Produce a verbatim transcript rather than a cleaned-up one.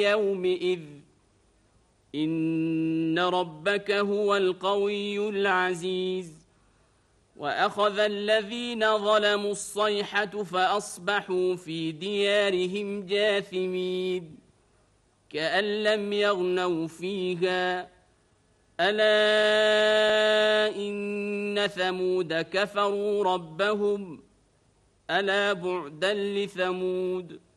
يومئذ إن ربك هو القوي العزيز وأخذ الذين ظلموا الصيحة فأصبحوا في ديارهم جاثمين كأن لم يغنوا فيها ألا إن ثمود كفروا ربهم ألا بعدا لثمود